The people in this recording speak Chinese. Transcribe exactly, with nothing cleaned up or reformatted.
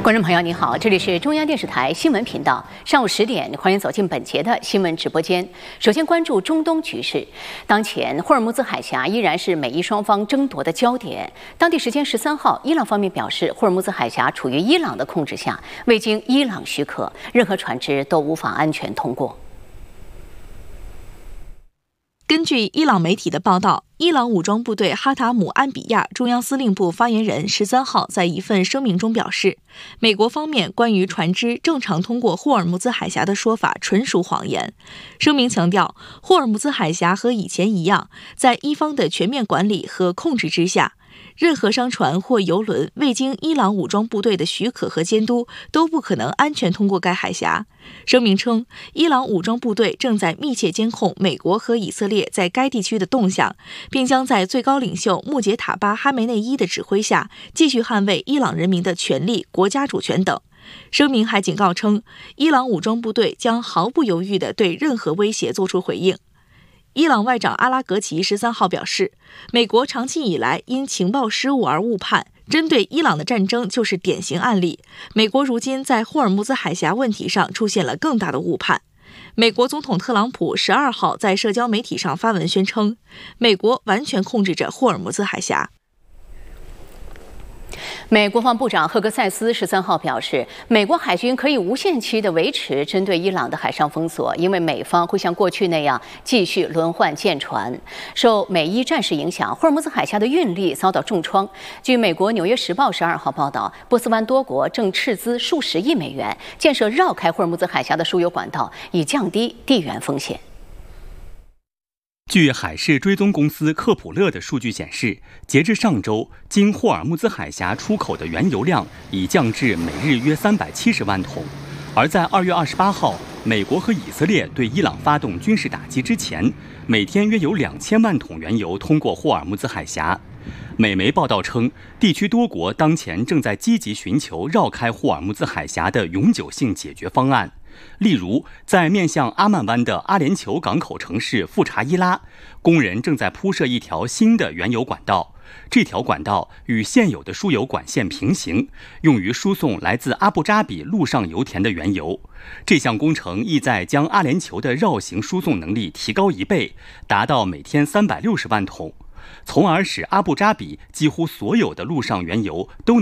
观众朋友，你好，这里是中央电视台新闻频道，上午十点，欢迎走进本节的新闻直播间。首先关注中东局势，当前霍尔木兹海峡依然是美伊双方争夺的焦点。当地时间十三号，伊朗方面表示，霍尔木兹海峡处于伊朗的控制下，未经伊朗许可，任何船只都无法安全通过。 根据伊朗媒体的报道，伊朗武装部队哈塔姆安比亚中央司令部发言人十三号在一份声明中表示，美国方面关于船只正常通过霍尔木兹海峡的说法纯属谎言。声明强调，霍尔木兹海峡和以前一样，在伊方的全面管理和控制之下，任何商船或油轮未经伊朗武装部队的许可和监督，都不可能安全通过该海峡。声明称，伊朗武装部队正在密切监控美国和以色列在该地区的动向，并将在最高领袖穆杰塔巴·哈梅内伊的指挥下，继续捍卫伊朗人民的权利、国家主权等。声明还警告称，伊朗武装部队将毫不犹豫地对任何威胁作出回应。伊朗外长阿拉格齐十三号表示，美国长期以来因情报失误而误判，针对伊朗的战争就是典型案例。美国如今在霍尔木兹海峡问题上出现了更大的误判。美国总统特朗普十二号在社交媒体上发文宣称，美国完全控制着霍尔木兹海峡。 美国防部长赫格塞斯十三号表示，美国海军可以无限期地维持针对伊朗的海上封锁，因为美方会像过去那样继续轮换舰船。受美伊战事影响，霍尔木兹海峡的运力遭到重创。据美国《纽约时报》十二号报道，波斯湾多国正斥资数十亿美元建设绕开霍尔木兹海峡的输油管道，以降低地缘风险。 据海事追踪公司科普勒的数据显示，截至上周，经霍尔木兹海峡出口的原油量已降至每日约三百七十万桶。而在二月二十八号，美国和以色列对伊朗发动军事打击之前，每天约有两千万桶原油通过霍尔木兹海峡。美媒报道称，地区多国当前正在积极寻求绕开霍尔木兹海峡的永久性解决方案。例如，在面向阿曼湾的阿联酋港口城市富查伊拉，工人正在铺设一条新的原油管道。这条管道与现有的输油管线平行，用于输送来自阿布扎比陆上油田的原油。这项工程意在将阿联酋的绕行输送能力提高一倍，达到每天三百六十万桶，从而使阿布扎比几乎所有的陆上原油都能